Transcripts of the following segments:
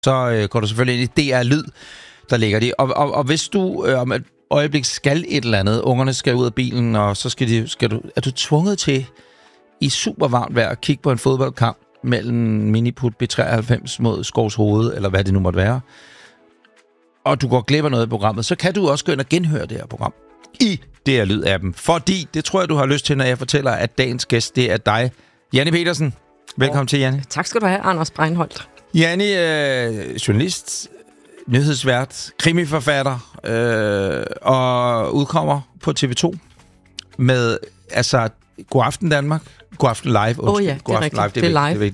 så går du selvfølgelig ind i DR Lyd, der ligger de. Og hvis du om et øjeblik skal et eller andet, ungerne skal ud af bilen, og så er du tvunget til i super varmt vejr at kigge på en fodboldkamp mellem Miniput B93 mod Skovshoved, eller hvad det nu måtte være, og du går glip af noget i programmet, så kan du også gå ind og genhøre det her program i DR Lyd-appen. Fordi, det tror jeg, du har lyst til, når jeg fortæller, at dagens gæst, det er dig, Janni Pedersen. Velkommen til, Janni. Tak skal du have, Anders Breinholt. Janni, journalist, nyhedsvært, krimiforfatter, og udkommer på TV2 med, God Aften Danmark. God Aften Live. Ja, God Aften Live. Det er live.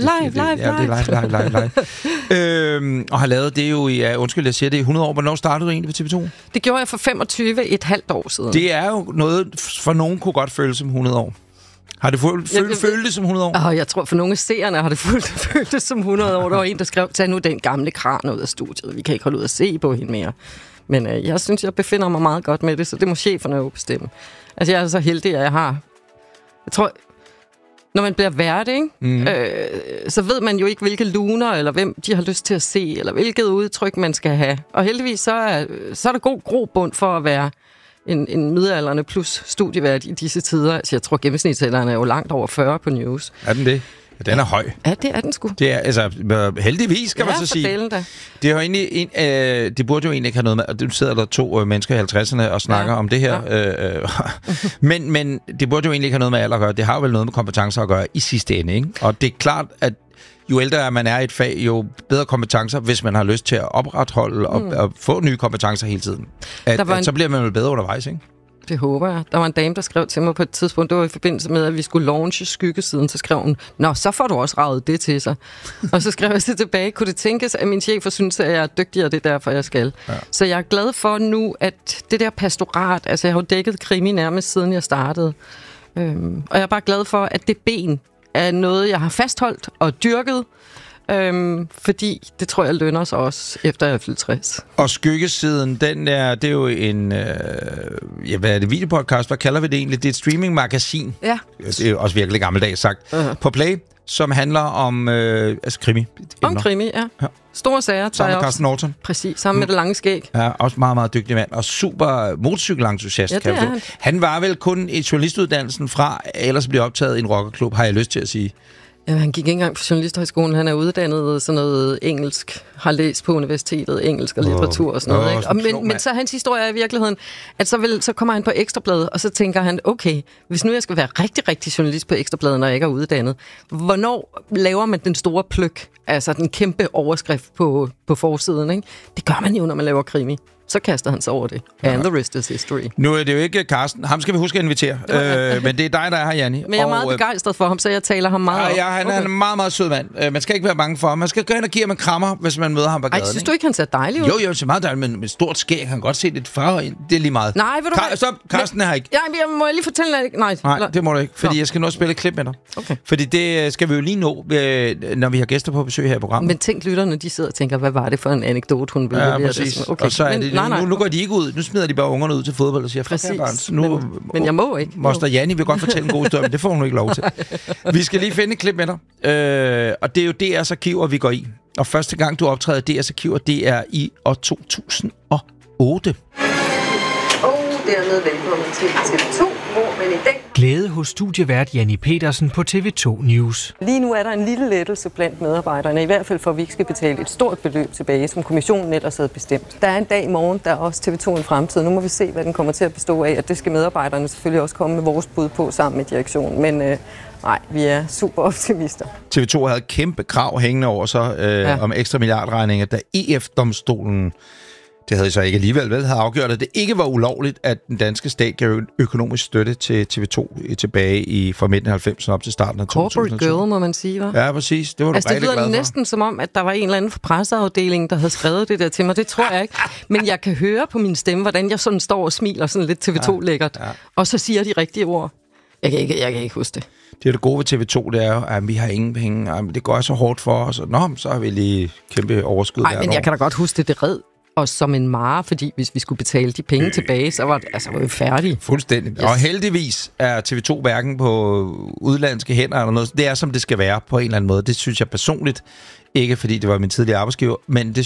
Live. Og har lavet det jo i, jeg siger det, i 100 år. Hvornår startede du egentlig på TV2? Det gjorde jeg for 25,5 år siden. Det er jo noget, for nogen kunne godt føles som 100 år. Har det følt det som 100 år? Jeg tror, for nogle af seerne har det følt det som 100 år. Der var en, der skrev, tag nu den gamle kran ud af studiet. Vi kan ikke holde ud at se på hende mere. Men jeg synes, jeg befinder mig meget godt med det, så det må cheferne jo bestemme. Altså, jeg er så heldig, at jeg tror, når man bliver vært, ikke? Så ved man jo ikke, hvilke luner, eller hvem de har lyst til at se, eller hvilket udtryk man skal have. Og heldigvis, så er der god grobund for at være en middelaldrende plus studievært i disse tider. Altså, jeg tror, gennemsnitsalderen er jo langt over 40 på news. Er den det? Ja, den er høj. Ja, det er den sgu. Det er, heldigvis, kan man så sige. Det er jo egentlig det burde jo egentlig ikke have noget med, og du sidder der 2 mennesker i 50'erne og snakker om det her. Ja. Men det burde jo egentlig ikke have noget med alder at gøre. Det har jo vel noget med kompetencer at gøre i sidste ende, ikke? Og det er klart, at jo ældre man er i et fag, jo bedre kompetencer, hvis man har lyst til at opretholde og få nye kompetencer hele tiden. Så bliver man jo bedre undervejs, ikke? Det håber jeg. Der var en dame, der skrev til mig på et tidspunkt, det var i forbindelse med, at vi skulle launche Skyggesiden, så skrev hun, nå, så får du også raget det til sig. Og så skrev jeg så tilbage, kunne det tænkes, at min chef synes, at jeg er dygtig, og det er derfor, jeg skal. Ja. Så jeg er glad for nu, at det der pastorat, altså jeg har jo dækket krimi nærmest siden jeg startede. Og jeg er bare glad for, at det ben er noget, jeg har fastholdt og dyrket, fordi det tror jeg lønner sig også, efter jeg er fyldt 60. Og Skyggesiden, det er jo en hvad er det, videopodcast, hvad kalder vi det egentlig? Det er et streamingmagasin. Ja. Det er også virkelig gammeldags sagt. På Play, som handler om krimi. Om krimi, ja. Store sager. Sammen med Carsten Norton. Præcis, sammen med det lange skæg. Ja, også meget, meget dygtig mand. Og super motorcykelentusiast. Ja, det er han var vel kun i journalistuddannelsen fra, ellers blev optaget i en rockerklub, har jeg lyst til at sige. Ja, han gik ikke engang på Journalisthøjskolen. Han er uddannet sådan noget engelsk, har læst på universitetet, engelsk og litteratur og sådan noget. Ikke? Men så hans historie er i virkeligheden, at så kommer han på Ekstrabladet, og så tænker han, okay, hvis nu jeg skal være rigtig, rigtig journalist på Ekstrabladet, når jeg ikke er uddannet, hvornår laver man den store pløk, altså den kæmpe overskrift på forsiden? Ikke? Det gør man jo, når man laver krimi. Så kaster han sig over det. And the rest is history. Nu er det jo ikke Carsten. Ham skal vi huske at invitere. Men det er dig, der er her, Janni. Men jeg er meget begejstret for ham, så jeg taler ham meget op. Ja, han er en meget, meget sød mand. Man skal ikke være bange for ham. Man skal gå ind og give ham en krammer, hvis man møder ham på gaden. Ej, synes du ikke, han ser dejlig ud? Jo, han ser meget dejlig, men med stort skæg. Han kan godt se lidt farve ind. Det er lige meget. Nej, ved du hvad? Stop, Carsten er her ikke. Ja, jeg må lige fortælle dig. Nej, det må du ikke, fordi jeg skal nå at spille et klip med dig. Okay. Fordi det skal vi jo lige nå, når vi har gæster på besøg her i programmet. Men tænk lytterne, de sidder og tænker, hvad var det for en anekdote, hun ville levere? Okay. Og så er det, nu går de ikke ud. Nu smider de bare ungerne ud til fodbold og siger, præcis, men jeg må ikke. Moster Janni vil godt fortælle en god historie, men det får hun ikke lov til. Vi skal lige finde et klip med dig. Og det er jo DR's arkiver, vi går i. Og første gang, du optræder DR's arkiver, det er i år 2008. Dermed velkommen til TV2, hvor man i dag... Glæde hos studievært Janni Pedersen på TV2 News. Lige nu er der en lille lettelse blandt medarbejderne, i hvert fald for, at vi ikke skal betale et stort beløb tilbage, som kommissionen ellers havde bestemt. Der er en dag i morgen, der er også TV2 en fremtid. Nu må vi se, hvad den kommer til at bestå af, og det skal medarbejderne selvfølgelig også komme med vores bud på sammen med direktionen. Men nej, vi er super optimister. TV2 havde kæmpe krav hængende over sig om ekstra milliardregninger, da EF-domstolen... Det havde så ikke alligevel havde afgjort, at det ikke var ulovligt, at den danske stat gav økonomisk støtte til TV2 tilbage fra midten af 90'erne op til starten af 2002. Corporate girl, må man sige, hva'? Ja, præcis. Det var du rigtig glad for. Det lyder næsten som om, at der var en eller anden fra presseafdelingen, der havde skrevet det der til mig. Det tror jeg ikke. Men jeg kan høre på min stemme, hvordan jeg sådan står og smiler sådan lidt TV2-lækkert. Ja. Og så siger de rigtige ord. Jeg kan ikke huske det. Det er det gode ved TV2, det er jo, at vi har ingen penge. Det går så hårdt for os. Nå, så har vi lige kæmpe overskud. Nej, men jeg kan da godt huske det. Det red os som en mare, fordi hvis vi skulle betale de penge tilbage, så var vi færdige. Fuldstændig. Yes. Og heldigvis er TV2 hverken på udlandske hænder eller noget. Det er, som det skal være på en eller anden måde. Det synes jeg personligt, ikke fordi det var min tidligere arbejdsgiver, men det